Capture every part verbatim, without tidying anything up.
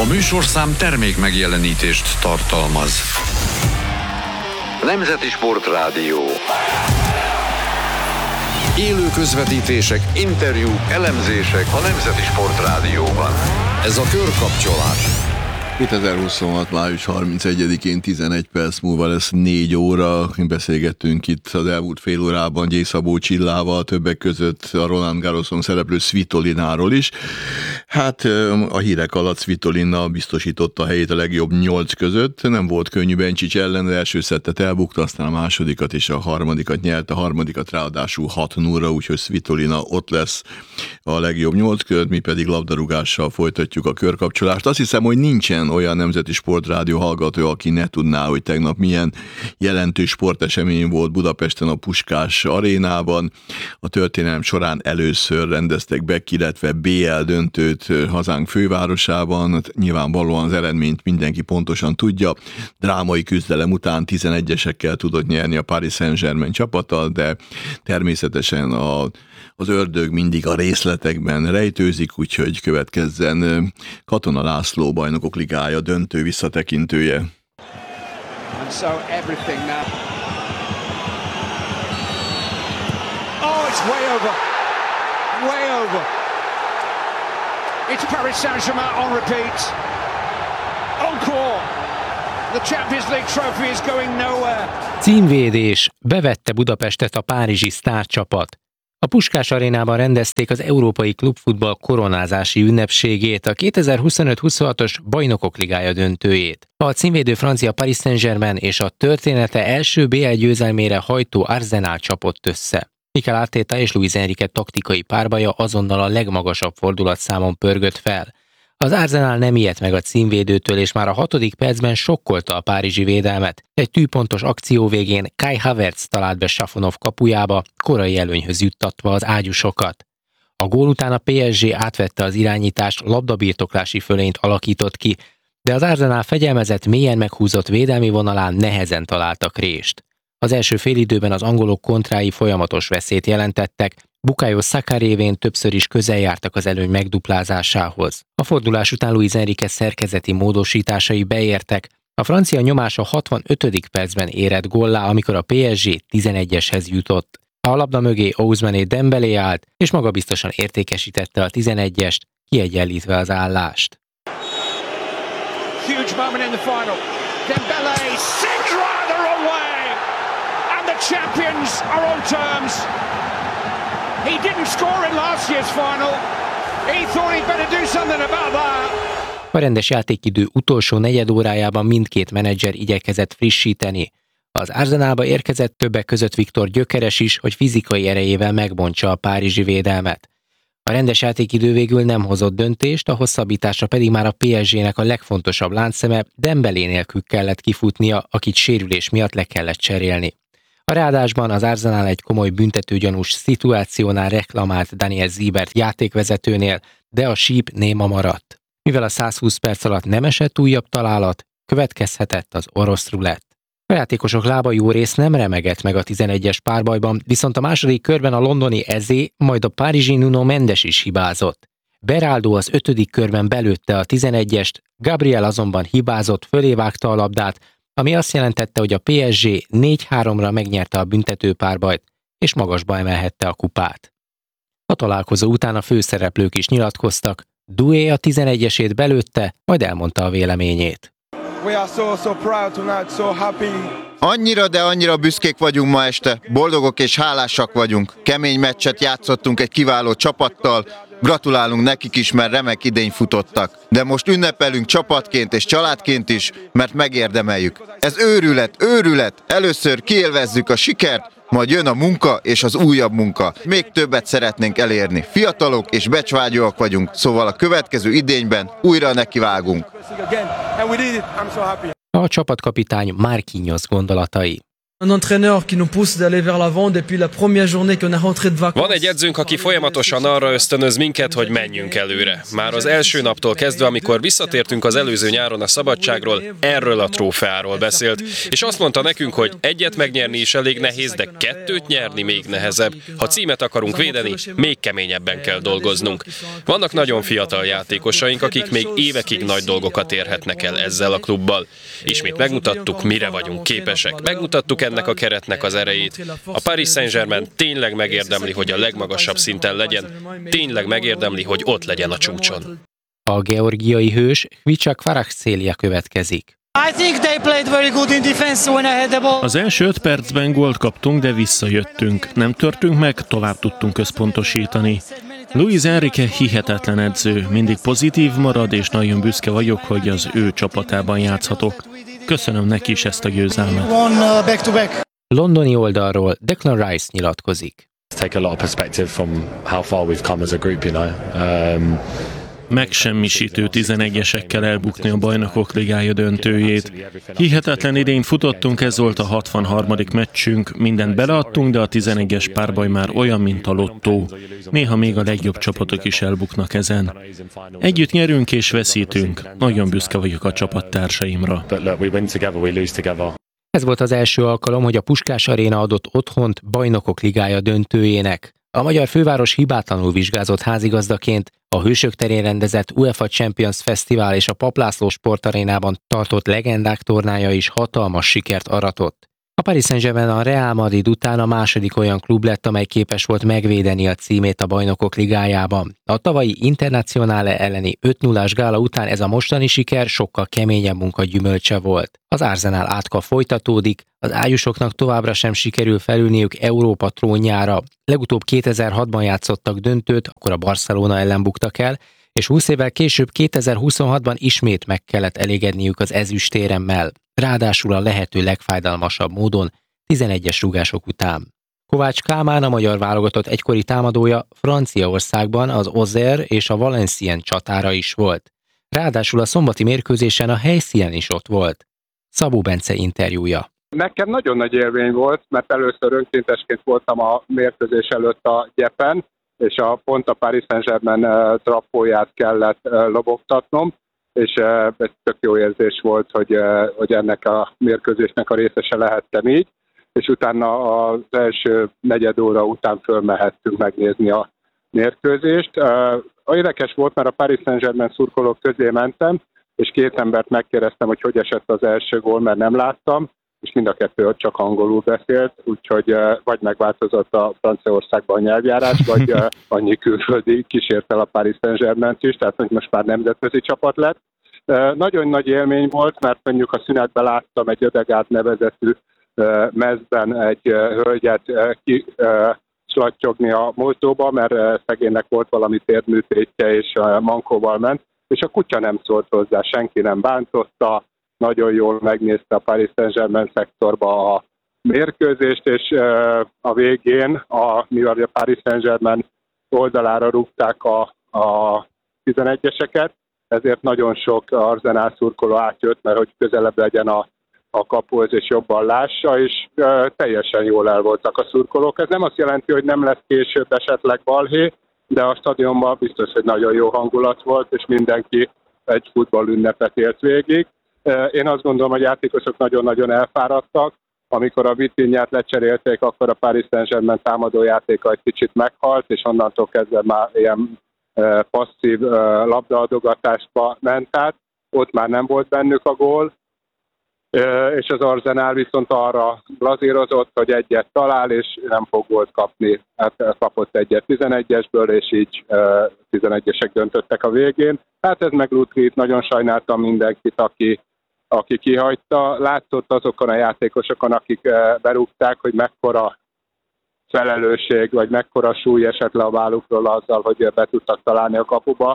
A műsorszám termék megjelenítést tartalmaz. Nemzeti Sportrádió. Élő közvetítések, interjúk, elemzések a Nemzeti Sportrádióban. Ez a Körkapcsolás. kétezer-huszonhat. május harmincegyedikén tizenegy perc múlva lesz négy óra. Beszélgettünk itt az elmúlt fél órában Gyély Szabó Csillával, többek között a Roland Garroson szereplő Svitolináról is. Hát a hírek alatt Svitolina biztosította a helyét a legjobb nyolc között. Nem volt könnyű Bencsics ellen, az első szettet elbukta, aztán a másodikat és a harmadikat nyert, a harmadikat ráadásul hat nullra, úgyhogy Svitolina ott lesz a legjobb nyolc között, mi pedig labdarúgással folytatjuk a körkapcsolást. Azt hiszem, hogy nincsen olyan Nemzeti Sportrádió hallgató, aki ne tudná, hogy tegnap milyen jelentős sportesemény volt Budapesten a Puskás arénában. A történelem során először rendeztek be, illetve bé el döntőt hazánk fővárosában. Nyilvánvalóan az eredményt mindenki pontosan tudja. Drámai küzdelem után tizenegyesekkel tudott nyerni a Paris Saint-Germain csapata, de természetesen a az ördög mindig a részletekben rejtőzik, úgyhogy következzen Katona László Bajnokok Ligája döntő visszatekintője. And so everything now. Oh, it's way over. Way over. It's Paris Saint-Germain on repeat. Encore. The Champions League trophy is going nowhere. Címvédés. Bevette Budapestet a párizsi sztárcsapat. A Puskás arénában rendezték az Európai Klubfutball koronázási ünnepségét, a kétezer-huszonöt huszonhatos Bajnokok Ligája döntőjét. A címvédő francia Paris Saint-Germain és a története első bé el győzelmére hajtó Arsenal csapott össze. Mikel Arteta és Luis Enrique taktikai párbaja azonnal a legmagasabb fordulatszámon pörgött fel. Az Arsenal nem ijedt meg a címvédőtől, és már a hatodik percben sokkolta a párizsi védelmet. Egy tűpontos akció végén Kai Havertz talált be Safonov kapujába, korai előnyhöz juttatva az ágyusokat. A gól után a pé es gé átvette az irányítást, labdabirtoklási fölényt alakított ki, de az Arsenal fegyelmezett, mélyen meghúzott védelmi vonalán nehezen találtak rést. Az első félidőben az angolok kontrái folyamatos veszélyt jelentettek, Bukayo Saka révén többször is közel jártak az előny megduplázásához. A fordulás után Luis Enrique szerkezeti módosításai beértek, a francia nyomás a hatvanötödik percben érett góllá, amikor a pé es gé tizenegyeshez jutott. A labda mögé Ousmane Dembélé állt, és magabiztosan értékesítette a tizenegyest, kiegyenlítve az állást. Huge moment in the final. Dembélé sends rather away, and the champions are on terms. He didn't score in last year's final. He thought he'd better do something about that. A rendes játékidő utolsó negyed órájában mindkét menedzser igyekezett frissíteni. Az Arsenalba érkezett többek között Viktor Gyökeres is, hogy fizikai erejével megbontsa a párizsi védelmet. A rendes játékidő végül nem hozott döntést, a hosszabbításra pedig már a pé es gének a legfontosabb láncszeme Dembélé nélkül kellett kifutnia, akit sérülés miatt le kellett cserélni. A ráadásban az Arsenal egy komoly büntetőgyanús szituációnál reklamált Daniel Siebert játékvezetőnél, de a síp néma maradt. Mivel a százhúsz perc alatt nem esett újabb találat, következhetett az orosz rulett. A játékosok lába jó rész nem remegett meg a tizenegyes párbajban, viszont a második körben a londoni Eze, majd a párizsi Nuno Mendes is hibázott. Beraldo az ötödik körben belőtte a tizenegyest, Gabriel azonban hibázott, fölévágta a labdát, ami azt jelentette, hogy a pé es gé négy háromra megnyerte a büntetőpárbajt, és magasba emelhette a kupát. A találkozó után a főszereplők is nyilatkoztak, Doué a tizenegyesét belőtte, majd elmondta a véleményét. We are so, so proud tonight, so happy. Annyira, de annyira büszkék vagyunk ma este, boldogok és hálásak vagyunk. Kemény meccset játszottunk egy kiváló csapattal, gratulálunk nekik is, mert remek idény futottak. De most ünnepelünk csapatként és családként is, mert megérdemeljük. Ez őrület, őrület! Először kiélvezzük a sikert, majd jön a munka és az újabb munka. Még többet szeretnénk elérni. Fiatalok és becsvágyóak vagyunk, szóval a következő idényben újra nekivágunk. A csapatkapitány Marquinhos gondolatai. Van egy edzőnk, aki folyamatosan arra ösztönöz minket, hogy menjünk előre. Már az első naptól kezdve, amikor visszatértünk az előző nyáron a szabadságról, erről a trófeáról beszélt, és azt mondta nekünk, hogy egyet megnyerni is elég nehéz, de kettőt nyerni még nehezebb. Ha címet akarunk védeni, még keményebben kell dolgoznunk. Vannak nagyon fiatal játékosaink, akik még évekig nagy dolgokat érhetnek el ezzel a klubbal. Ismét megmutattuk, mire vagyunk képesek. Megmutattuk ennek a keretnek az erejét. A Paris Saint-Germain tényleg megérdemli, hogy a legmagasabb szinten legyen. Tényleg megérdemli, hogy ott legyen a csúcson. A georgiai hős Khvicha Kvaratskhelia következik. Az első öt percben gólt kaptunk, de visszajöttünk. Nem törtünk meg, tovább tudtunk összpontosítani. Luis Enrique hihetetlen edző, mindig pozitív marad, és nagyon büszke vagyok, hogy az ő csapatában játszhatok. Köszönöm neki is ezt a győzelmet. Londoni oldalról Declan Rice nyilatkozik. Megsemmisítő tizenegyesekkel elbukni a Bajnokok Ligája döntőjét. Hihetetlen idényt futottunk, ez volt a hatvanharmadik meccsünk, mindent beleadtunk, de a tizenegyes párbaj már olyan, mint a lottó. Néha még a legjobb csapatok is elbuknak ezen. Együtt nyerünk és veszítünk. Nagyon büszke vagyok a csapattársaimra. Ez volt az első alkalom, hogy a Puskás Aréna adott otthont Bajnokok Ligája döntőjének. A magyar főváros hibátlanul vizsgázott házigazdaként, a Hősök terén rendezett UEFA Champions Fesztivál és a Papp László Sportarénában tartott legendák tornája is hatalmas sikert aratott. A Paris Saint-Germain a Real Madrid után a második olyan klub lett, amely képes volt megvédeni a címét a Bajnokok Ligájában. A tavalyi Internazionale elleni öt nullás gála után ez a mostani siker sokkal keményebb munka gyümölcse volt. Az Arsenal átka folytatódik, az ágyúsoknak továbbra sem sikerül felülniük Európa trónjára. Legutóbb kétezer-hatban játszottak döntőt, akkor a Barcelona ellen buktak el, és húsz évvel később kétezer-huszonhatban ismét meg kellett elégedniük az ezüstéremmel, ráadásul a lehető legfájdalmasabb módon, tizenegyes rúgások után. Kovács Kálmán, a magyar válogatott egykori támadója, Franciaországban az Auxerre és a Valenciennes csatára is volt. Ráadásul a szombati mérkőzésen a helyszínen is ott volt. Szabó Bence interjúja. Nekem nagyon nagy élmény volt, mert először önkéntesként voltam a mérkőzés előtt a gyepen, és a, pont a Paris Saint-Germain uh, trapóját kellett uh, lobogtatnom, és uh, ez tök jó érzés volt, hogy, uh, hogy ennek a mérkőzésnek a részese lehettem így, és utána az első negyed óra után fölmehettünk megnézni a mérkőzést. Uh, érdekes volt, mert a Paris Saint-Germain szurkolók közé mentem, és két embert megkérdeztem, hogy hogy esett az első gól, mert nem láttam, és mind a kettő csak angolul beszélt, úgyhogy vagy megváltozott a Franciaországban a nyelvjárás, vagy annyi külföldi kísérte a Paris Saint-Germaint is, tehát hogy most már nemzetközi csapat lett. Nagyon nagy élmény volt, mert mondjuk a szünetben láttam egy Ödegaard nevezetű mezben egy hölgyet kislattyogni a mosdóba, mert szegénynek volt valami térműtétje, és mankóval ment, és a kutya nem szólt hozzá, senki nem bántotta, nagyon jól megnézte a Paris Saint-Germain szektorba a mérkőzést, és a végén, a, mivel a Paris Saint-Germain oldalára rúgták a, a tizenegyeseket, ezért nagyon sok Arsenal szurkoló átjött, mert hogy közelebb legyen a, a kapuhoz és jobban lássa, és e, teljesen jól el voltak a szurkolók. Ez nem azt jelenti, hogy nem lesz később esetleg balhé, de a stadionban biztos, hogy nagyon jó hangulat volt, és mindenki egy futballünnepet élt végig. Én azt gondolom, hogy játékosok nagyon-nagyon elfáradtak. Amikor a Vitinhát lecserélték, akkor a Paris Saint-Germain támadójátéka egy kicsit meghalt, és onnantól kezdve már ilyen passzív labdaadogatásba ment át. Ott már nem volt bennük a gól, és az Arsenal viszont arra lazírozott, hogy egyet talál, és nem fog gólt kapni. Hát kapott egyet tizenegyesből, és így tizenegyesek döntöttek a végén. Hát ez meg Lutrit, nagyon sajnáltam mindenkit, aki aki kihagyta. Látszott azokon a játékosokon, akik berúgták, hogy mekkora felelősség, vagy mekkora súly esett le a vállukról azzal, hogy be tudtak találni a kapuba.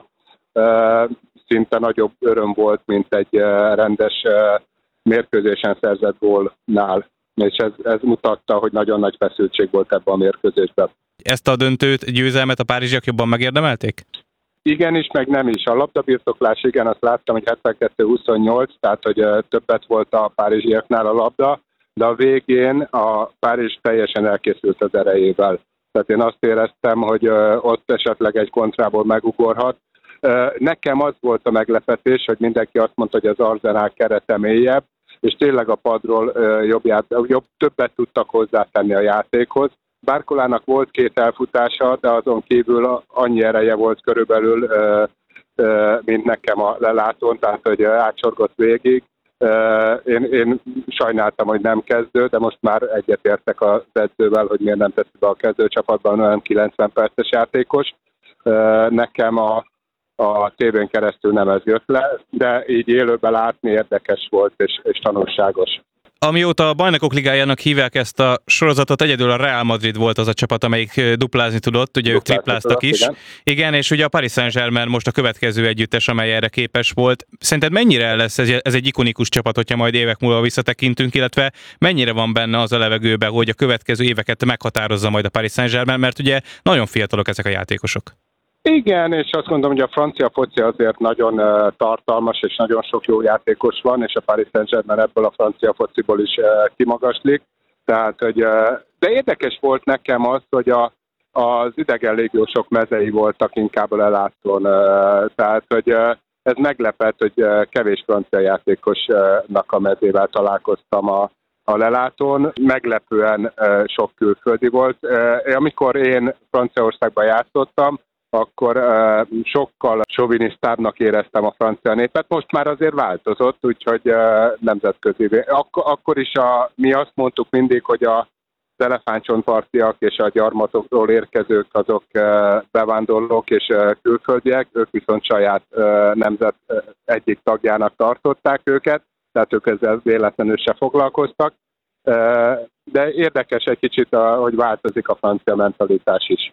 Szinte nagyobb öröm volt, mint egy rendes mérkőzésen szerzett gólnál. És ez, ez mutatta, hogy nagyon nagy feszültség volt ebben a mérkőzésben. Ezt a döntőt, győzelmet a párizsiak jobban megérdemelték? Igen is, meg nem is. A labdabirtoklás, igen, azt láttam, hogy hetvenkettő huszonnyolc, tehát hogy többet volt a párizsiaknál a labda, de a végén a Párizs teljesen elkészült az erejével. Tehát én azt éreztem, hogy ott esetleg egy kontrából megugorhat. Nekem az volt a meglepetés, hogy mindenki azt mondta, hogy az Arsenal kerete mélyebb, és tényleg a padról jobb, jobb, többet tudtak hozzátenni a játékhoz. Barcolának volt két elfutása, de azon kívül annyi ereje volt körülbelül, mint nekem a lelátón, tehát hogy átsorgott végig. Én, én sajnáltam, hogy nem kezdő, de most már egyetértek az edzővel, hogy miért nem teszi be a kezdőcsapatban, hanem kilencven perces játékos. Nekem a, a tévén keresztül nem ez jött le, de így élőben látni érdekes volt és, és tanulságos. Amióta a Bajnokok Ligájának hívják ezt a sorozatot, egyedül a Real Madrid volt az a csapat, amelyik duplázni tudott, ugye Duplázni ők tripláztak is. Igen. igen, és ugye a Paris Saint-Germain most a következő együttes, amely erre képes volt. Szerinted mennyire lesz ez, ez egy ikonikus csapat, hogyha majd évek múlva visszatekintünk, illetve mennyire van benne az a levegőben, hogy a következő éveket meghatározza majd a Paris Saint-Germain, mert ugye nagyon fiatalok ezek a játékosok. Igen, és azt gondolom, hogy a francia foci azért nagyon uh, tartalmas, és nagyon sok jó játékos van, és a Paris Saint-Germain ebből a francia fociból is uh, kimagaslik. Tehát, hogy, uh, de érdekes volt nekem az, hogy a, az idegen légiósok mezei voltak inkább a lelátón. Uh, tehát, hogy uh, ez meglepett, hogy uh, kevés francia játékosnak a mezével találkoztam a, a lelátón. Meglepően uh, sok külföldi volt. Uh, amikor én Franciaországban játszottam, akkor uh, sokkal sovinisztábbnak éreztem a francia népet. Most már azért változott, úgyhogy uh, nemzetközi. Ak- akkor is a, mi azt mondtuk mindig, hogy a elefántcsontpartiak és a gyarmatokról érkezők azok uh, bevándorlók és uh, külföldiek, ők viszont saját uh, nemzet uh, egyik tagjának tartották őket, tehát ők ezzel véletlenül se foglalkoztak. Uh, de érdekes egy kicsit, a, hogy változik a francia mentalitás is.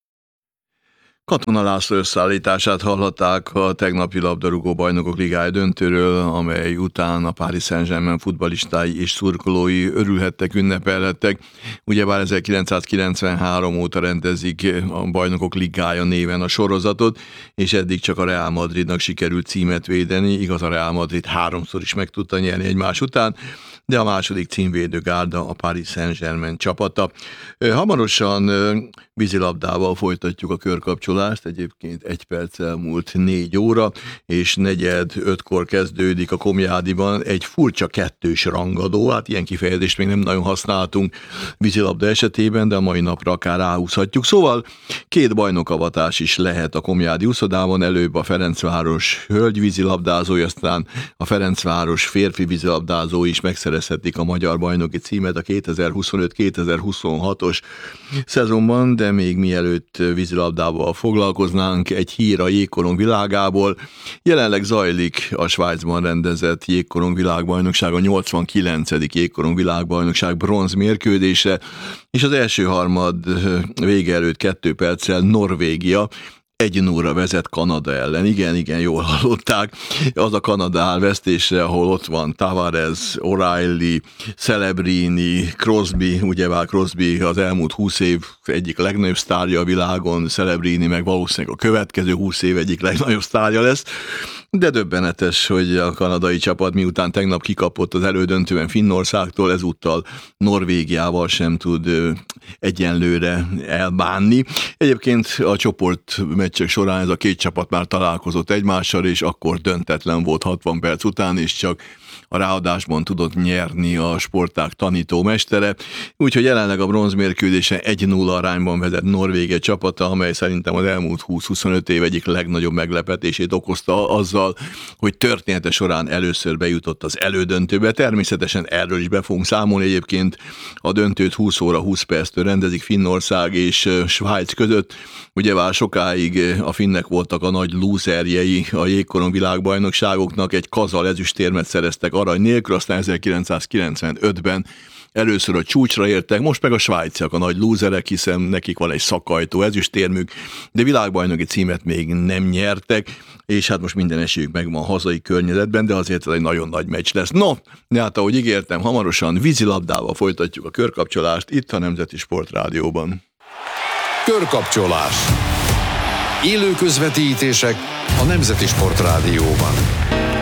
Katona László összeállítását hallhatták a tegnapi labdarúgó bajnokok ligája döntőről, amely után a Paris Saint-Germain futballistái és szurkolói örülhettek, ünnepelhettek. Ugyebár ezerkilencszázkilencvenhárom óta rendezik a bajnokok ligája néven a sorozatot, és eddig csak a Real Madridnak sikerült címet védeni, igaz, a Real Madrid háromszor is meg tudta nyerni egymás után, de a második címvédő gárda a Paris Saint-Germain csapata. Hamarosan vízilabdával folytatjuk a körkapcsolást, egyébként egy perccel múlt négy óra, és negyed ötkor kezdődik a Komjádiban egy furcsa kettős rangadó, hát ilyen kifejezést még nem nagyon használtunk vízilabda esetében, de a mai napra akár ráhúzhatjuk. Szóval két bajnokavatás is lehet a Komjádi úszodában, előbb a Ferencváros hölgy vízilabdázói, aztán a Ferencváros férfi vízilabdázói is megszerezhetik a magyar bajnoki címet a kétezer-huszonöt kétezer-huszonhatos szezonban, de még mielőtt vízilabdával foglalkoznánk, egy hír a jégkorong világából. Jelenleg zajlik a Svájcban rendezett jégkorong világbajnokság, a nyolcvankilencedik jégkorong világbajnokság bronz mérkőzése, és az első harmad vége előtt kettő perccel Norvégia egy nullra vezet Kanada ellen. Igen, igen, jól hallották. Az a Kanada áll vesztésre, ahol ott van Tavares, O'Reilly, Celebrini, Crosby, ugyebár Crosby az elmúlt húsz év egyik legnagyobb sztárja a világon, Celebrini meg valószínűleg a következő húsz év egyik legnagyobb sztárja lesz. De döbbenetes, hogy a kanadai csapat miután tegnap kikapott az elődöntően Finnországtól, ezúttal Norvégiával sem tud egyenlőre elbánni. Egyébként a csoport meccsek során ez a két csapat már találkozott egymással, és akkor döntetlen volt hatvan perc után, és csak a ráadásban tudott nyerni a sportág tanítómestere. Úgyhogy jelenleg a bronzmérkőzésen egy nulla arányban vezet Norvégia csapata, amely szerintem az elmúlt húsz-huszonöt év egyik legnagyobb meglepetését okozta azzal, hogy története során először bejutott az elődöntőbe. Természetesen erről is be fogunk számolni. Egyébként a döntőt húsz óra húsz perctől rendezik Finnország és Svájc között. Ugye már sokáig a finnek voltak a nagy lúzerjei a jégkorong világbajnokságoknak, egy kazal ezüstérmet szereztek arany nélkül, aztán ezerkilencszázkilencvenötben először a csúcsra értek, most meg a svájciak a nagy lúzerek, hiszen nekik van egy szakajtó ezüstérmük, de világbajnoki címet még nem nyertek, és hát most minden esélyük megvan a hazai környezetben, de azért ez egy nagyon nagy meccs lesz. No, de hát ahogy ígértem, hamarosan vízilabdával folytatjuk a körkapcsolást itt a Nemzeti Sportrádióban. Körkapcsolás. Élő közvetítések a Nemzeti Sportrádióban.